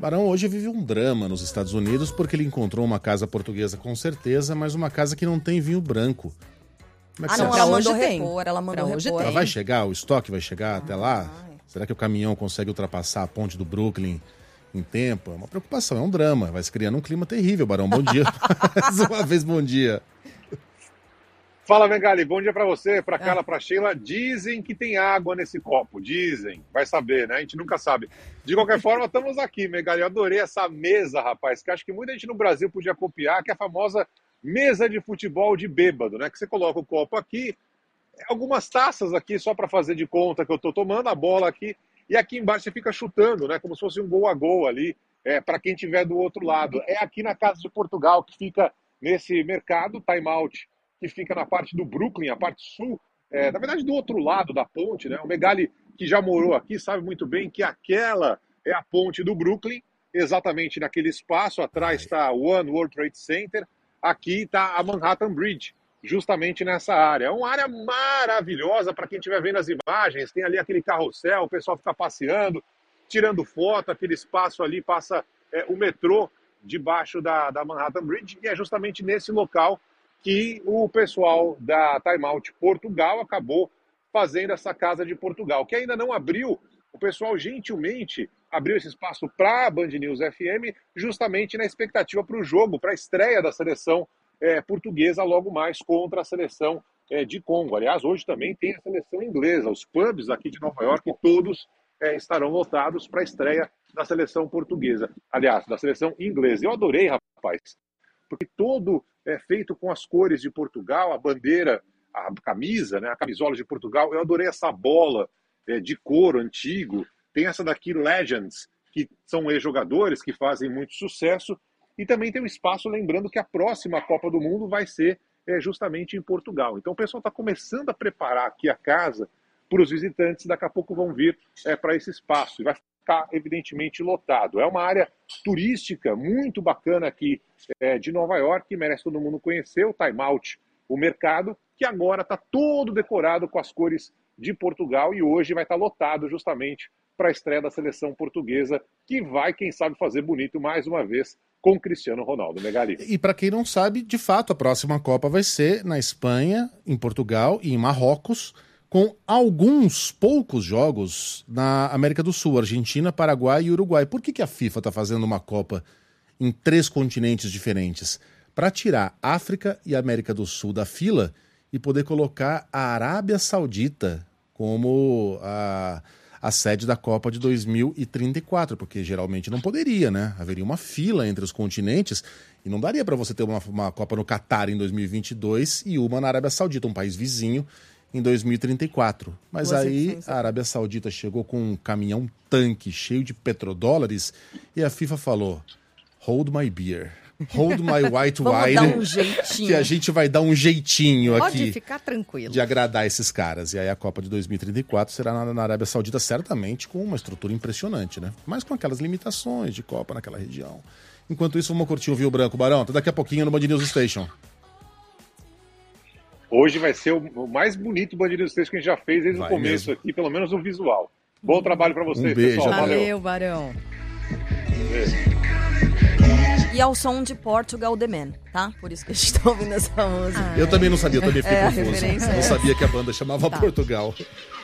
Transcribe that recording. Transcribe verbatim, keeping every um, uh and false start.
Barão hoje vive um drama nos Estados Unidos porque ele encontrou uma casa portuguesa com certeza, mas uma casa que não tem vinho branco. Como é que Ah, você não, acha? ela Pra mandou hoje tem. repor, ela mandou Pra hoje repor. tem. Ela vai chegar, o estoque vai chegar até lá? Será que o caminhão consegue ultrapassar a ponte do Brooklyn em tempo? É uma preocupação, é um drama. Vai se criando um clima terrível, Barão. Bom dia. Mais uma vez, bom dia. Fala, Megali, bom dia pra você, pra Carla, pra Sheila. Dizem que tem água nesse copo, dizem. Vai saber, né? A gente nunca sabe. De qualquer forma, estamos aqui, Megali. Eu adorei essa mesa, rapaz, que acho que muita gente no Brasil podia copiar, que é a famosa mesa de futebol de bêbado, né? Que você coloca o copo aqui, algumas taças aqui só para fazer de conta que eu tô tomando, a bola aqui, e aqui embaixo você fica chutando, né? Como se fosse um gol a gol ali, é, para quem estiver do outro lado. É aqui na Casa de Portugal, que fica nesse mercado, Time Out, que fica na parte do Brooklyn, a parte sul, é, na verdade do outro lado da ponte, né? O Megali, que já morou aqui, sabe muito bem que aquela é a ponte do Brooklyn, exatamente naquele espaço, atrás está o One World Trade Center, aqui está a Manhattan Bridge, justamente nessa área. É uma área maravilhosa para quem estiver vendo as imagens, tem ali aquele carrossel, o pessoal fica passeando, tirando foto, aquele espaço ali passa é, o metrô debaixo da, da Manhattan Bridge, e é justamente nesse local que o pessoal da Time Out Portugal acabou fazendo essa Casa de Portugal, que ainda não abriu. O pessoal gentilmente abriu esse espaço para a Band News F M, justamente na expectativa para o jogo, para a estreia da seleção é, portuguesa logo mais contra a seleção é, de Congo. Aliás, hoje também tem a seleção inglesa. Os pubs aqui de Nova York, todos é, estarão lotados para a estreia da seleção portuguesa. Aliás, da seleção inglesa. Eu adorei, rapaz, porque todo é feito com as cores de Portugal, a bandeira, a camisa, né, a camisola de Portugal. Eu adorei essa bola é, de couro antigo. Tem essa daqui, Legends, que são ex-jogadores que fazem muito sucesso. E também tem um espaço, lembrando que a próxima Copa do Mundo vai ser é, justamente em Portugal. Então o pessoal está começando a preparar aqui a casa para os visitantes. Daqui a pouco vão vir é, para esse espaço. E vai ficar, evidentemente, lotado. É uma área turística muito bacana aqui é, de Nova York, que merece todo mundo conhecer, o Time Out, o mercado, que agora está todo decorado com as cores de Portugal e hoje vai estar lotado justamente para a estreia da seleção portuguesa, que vai, quem sabe, fazer bonito mais uma vez com Cristiano Ronaldo, Megali. E para quem não sabe, de fato, a próxima Copa vai ser na Espanha, em Portugal e em Marrocos, com alguns poucos jogos na América do Sul, Argentina, Paraguai e Uruguai. Por que, que a FIFA está fazendo uma Copa em três continentes diferentes? Para tirar África e América do Sul da fila e poder colocar a Arábia Saudita como a, a sede da Copa de dois mil e trinta e quatro, porque geralmente não poderia, né? Haveria uma fila entre os continentes e não daria para você ter uma, uma Copa no Catar em dois mil e vinte e dois e uma na Arábia Saudita, um país vizinho, em dois mil e trinta e quatro. Mas Você aí sim, a Arábia Saudita chegou com um caminhão tanque cheio de petrodólares e a FIFA falou: hold my beer, hold my white Vamos wine, dar um jeitinho. que a gente vai dar um jeitinho Pode aqui ficar tranquilo. de agradar esses caras. E aí a Copa de dois mil e trinta e quatro será na, na Arábia Saudita, certamente com uma estrutura impressionante, né? Mas com aquelas limitações de Copa naquela região. Enquanto isso, vamos curtir o Vinho Branco, Barão. Até daqui a pouquinho no Band News Station. Hoje vai ser o mais bonito Band News Station que a gente já fez desde Vai o começo mesmo. aqui, pelo menos o visual. Bom trabalho para vocês, Um beijo, pessoal. valeu. Valeu, Barão. Beijo. E ao som de Portugal The Man, tá? Por isso que a gente tá ouvindo essa música. Eu também não sabia, eu também fiquei É, a confuso. referência Não é sabia que a banda chamava Tá. Portugal.